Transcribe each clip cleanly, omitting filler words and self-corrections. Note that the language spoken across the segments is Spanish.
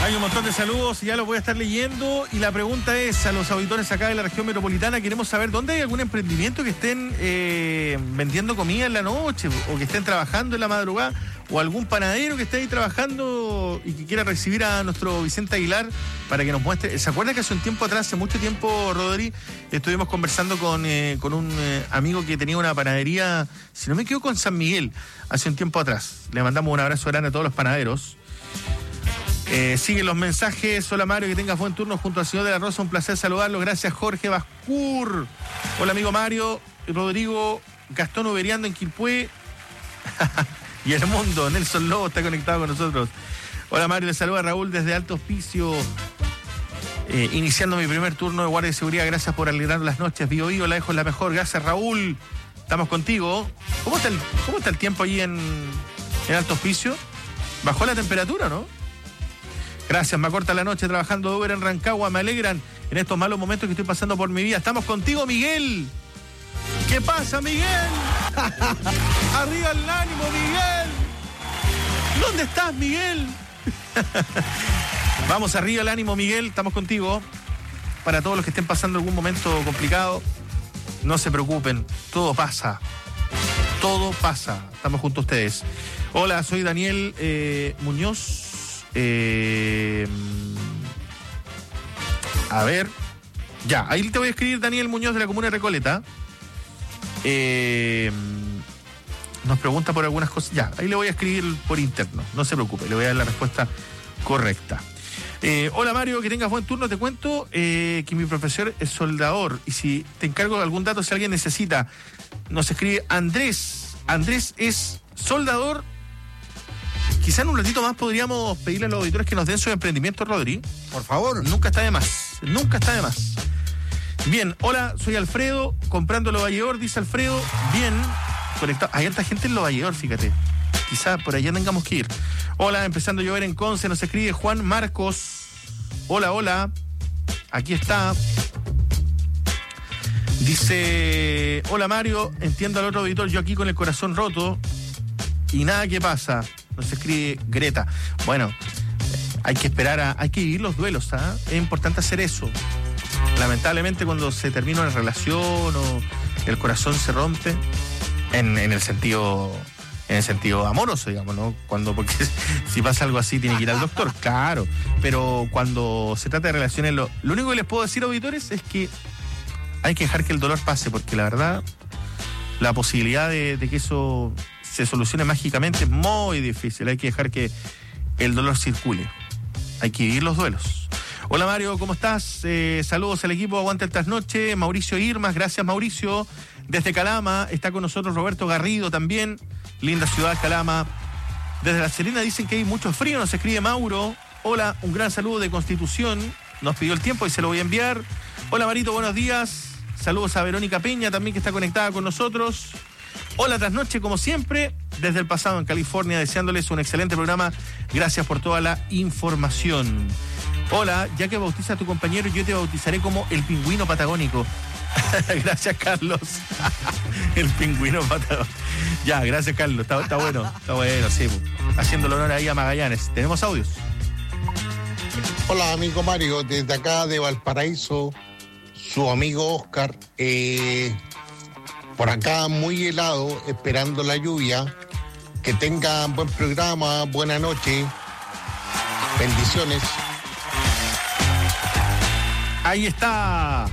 Hay un montón de saludos y ya los voy a estar leyendo. Y la pregunta es, a los auditores acá de la región metropolitana, queremos saber dónde hay algún emprendimiento que estén vendiendo comida en la noche, o que estén trabajando en la madrugada, o algún panadero que esté ahí trabajando y que quiera recibir a nuestro Vicente Aguilar para que nos muestre. ¿Se acuerda que hace un tiempo atrás, hace mucho tiempo, Rodri, estuvimos conversando con un amigo que tenía una panadería, si no me equivoco, en San Miguel, hace un tiempo atrás? Le mandamos un abrazo grande a todos los panaderos. Siguen los mensajes. Hola Mario, que tengas buen turno junto al señor de la Rosa, un placer saludarlo. Gracias Jorge Bascur. Hola amigo Mario, Rodrigo, Gastón Uberiando en Quilpué. Y el mundo, Nelson Lobo está conectado con nosotros. Hola Mario, le saluda Raúl desde Alto Hospicio, iniciando mi primer turno de guardia de seguridad. Gracias por alegrar las noches. Bio, la dejo en la mejor. Gracias Raúl, estamos contigo. ¿Cómo está el tiempo allí en Alto Hospicio? ¿Bajó la temperatura, no? Gracias, me acorta la noche trabajando de Uber en Rancagua, me alegran en estos malos momentos que estoy pasando por mi vida. Estamos contigo, Miguel. ¿Qué pasa, Miguel? Arriba el ánimo, Miguel. ¿Dónde estás, Miguel? Vamos, arriba el ánimo, Miguel, estamos contigo. Para todos los que estén pasando algún momento complicado, no se preocupen, todo pasa. Todo pasa, estamos junto a ustedes. Hola, soy Daniel Muñoz. A ver, ya, ahí te voy a escribir, Daniel Muñoz de la comuna de Recoleta. Nos pregunta por algunas cosas. Ya, ahí le voy a escribir por interno, no se preocupe, le voy a dar la respuesta correcta. Hola Mario, que tengas buen turno. Te cuento que mi profesor es soldador, y si te encargo de algún dato, si alguien necesita, nos escribe Andrés. Andrés es soldador. Quizá en un ratito más podríamos pedirle a los auditores que nos den su emprendimiento, Rodri. Por favor. Nunca está de más. Nunca está de más. Bien, hola, soy Alfredo, comprando Lo Valledor, dice Alfredo. Bien, conectado. Hay harta gente en Lo Valledor, fíjate. Quizá por allá tengamos que ir. Hola, empezando a llover en Conce, nos escribe Juan Marcos. Hola, hola. Aquí está. Dice, hola Mario, entiendo al otro auditor, yo aquí con el corazón roto y nada que pasa. Nos escribe Greta. Bueno, hay que esperar hay que vivir los duelos, ¿ah? Es importante hacer eso. Lamentablemente cuando se termina una relación o el corazón se rompe, en el sentido amoroso, digamos, ¿no? Porque si pasa algo así tiene que ir al doctor, claro. Pero cuando se trata de relaciones, lo único que les puedo decir, auditores, es que hay que dejar que el dolor pase, porque la verdad, la posibilidad de que eso se solucione mágicamente es muy difícil. Hay que dejar que el dolor circule. Hay que vivir los duelos. Hola Mario, ¿cómo estás? Saludos al equipo Aguante el Trasnoche. Mauricio Irmas, gracias Mauricio. Desde Calama está con nosotros Roberto Garrido también. Linda ciudad, Calama. Desde La Serena dicen que hay mucho frío, nos escribe Mauro. Hola, un gran saludo de Constitución. Nos pidió el tiempo y se lo voy a enviar. Hola Marito, buenos días. Saludos a Verónica Peña también, que está conectada con nosotros. Hola Trasnoche, como siempre, desde el pasado en California, deseándoles un excelente programa. Gracias por toda la información. Hola, ya que bautiza a tu compañero, yo te bautizaré como el pingüino patagónico. Gracias, Carlos. El pingüino patagónico. Ya, gracias, Carlos. Está bueno, sí. Haciendo el honor ahí a Magallanes. ¿Tenemos audios? Hola, amigo Mario, desde acá de Valparaíso, su amigo Oscar. Por acá muy helado, esperando la lluvia. Que tengan buen programa, buena noche. Bendiciones. Ahí está.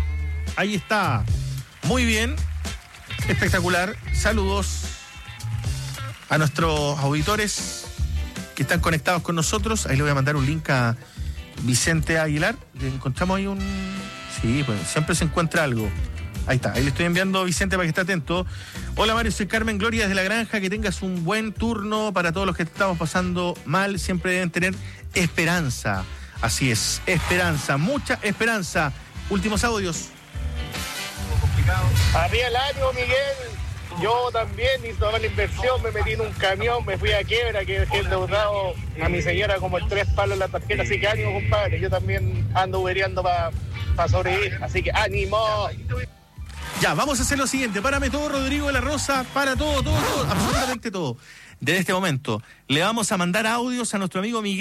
Muy bien. Espectacular. Saludos a nuestros auditores que están conectados con nosotros. Ahí le voy a mandar un link a Vicente Aguilar. Encontramos ahí Sí, pues siempre se encuentra algo. Ahí está, ahí le estoy enviando a Vicente para que esté atento. Hola Mario, soy Carmen Gloria desde La Granja. Que tengas un buen turno. Para todos los que estamos pasando mal, siempre deben tener esperanza. Así es, esperanza, mucha esperanza. Últimos audios. Arriba el año, Miguel. Yo también hice toda la inversión, me metí en un camión, me fui a quiebra, que dejé endeudado a mi señora como el 3 palos en la tarjeta. Así que ánimo, compadre. Yo también ando ubereando para sobrevivir. Así que ánimo. Ya, vamos a hacer lo siguiente. Párame todo, Rodrigo de la Rosa. Para todo, absolutamente todo. Desde este momento, le vamos a mandar audios a nuestro amigo Miguel.